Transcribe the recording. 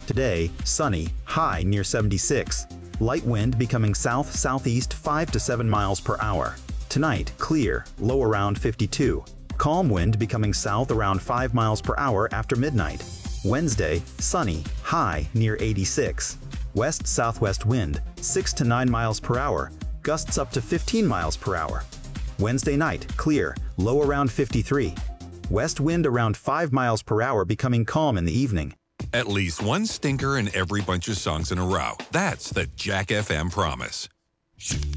Today, sunny, high near 76. Light wind becoming south-southeast 5 to 7 miles per hour. Tonight, clear, low around 52. Calm wind becoming south around 5 miles per hour after midnight. Wednesday, sunny, high near 86. West-southwest wind, 6 to 9 miles per hour, gusts up to 15 miles per hour. Wednesday night, clear, low around 53. West wind around 5 miles per hour becoming calm in the evening. At least one stinker in every bunch of songs in a row. That's the Jack FM promise.